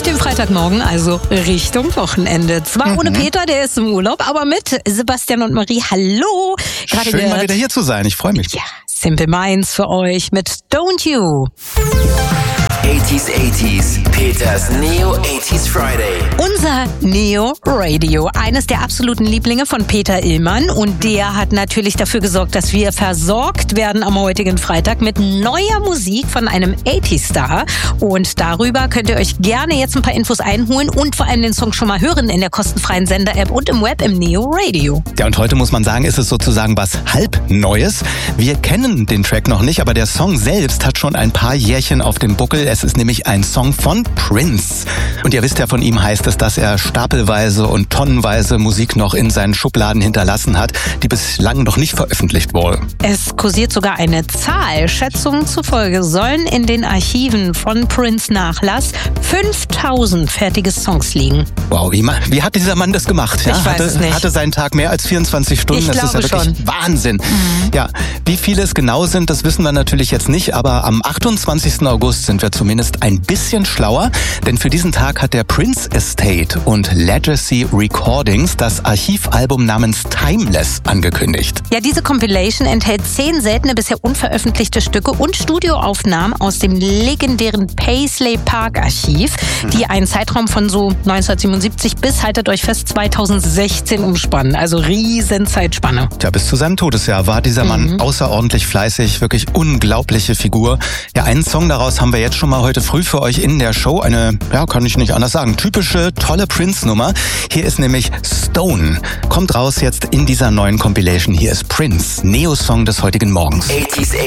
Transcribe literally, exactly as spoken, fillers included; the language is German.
dem Freitagmorgen, also Richtung Wochenende. Zwar mhm. ohne Peter, der ist im Urlaub, aber mit Sebastian und Marie. Hallo. Gerade Schön, mal wieder hier zu sein. Ich freue mich. Ja, Simple Minds für euch mit Don't You. achtziger achtziger, Peters Neo achtziger Friday. Unser Neo Radio, eines der absoluten Lieblinge von Peter Illmann. Und der hat natürlich dafür gesorgt, dass wir versorgt werden am heutigen Freitag mit neuer Musik von einem achtziger-Star. Und darüber könnt ihr euch gerne jetzt ein paar Infos einholen und vor allem den Song schon mal hören in der kostenfreien Sender-App und im Web im Neo Radio. Ja, und heute muss man sagen, ist es sozusagen was halb Neues. Wir kennen den Track noch nicht, aber der Song selbst hat schon ein paar Jährchen auf dem Buckel. Es ist nämlich ein Song von Prince. Und ihr wisst ja, von ihm heißt es, dass er stapelweise und tonnenweise Musik noch in seinen Schubladen hinterlassen hat, die bislang noch nicht veröffentlicht wurde. Es kursiert sogar eine Zahl. Schätzungen zufolge sollen in den Archiven von Prince Nachlass fünftausend fertige Songs liegen. Wow, wie, wie hat dieser Mann das gemacht? Ja, ich weiß hatte, es nicht. Hatte seinen Tag mehr als vierundzwanzig Stunden. Ich das glaube ist ja wirklich schon. Wahnsinn. Mhm. Ja, wie viele es genau sind, das wissen wir natürlich jetzt nicht, aber am achtundzwanzigsten August sind wir zumindest ein bisschen schlauer, denn für diesen Tag hat der Prince Estate und Legacy Recordings das Archivalbum namens Timeless angekündigt. Ja, diese Compilation enthält zehn seltene, bisher unveröffentlichte Stücke und Studioaufnahmen aus dem legendären Paisley Park Archiv, mhm. die einen Zeitraum von so neunzehnhundertsiebenundsiebzig bis, haltet euch fest, zweitausendsechzehn umspannen. Also riesen Zeitspanne. Tja, bis zu seinem Todesjahr war dieser Mann mhm. außerordentlich fleißig, wirklich unglaubliche Figur. Ja, einen Song daraus haben wir jetzt schon mal heute früh für euch in der Show. Eine, ja, kann ich nicht anders sagen, typische, tolle Prince-Nummer. Hier ist nämlich Stone. Kommt raus jetzt in dieser neuen Compilation. Hier ist Prince, Neo-Song des heutigen Morgens. achtziger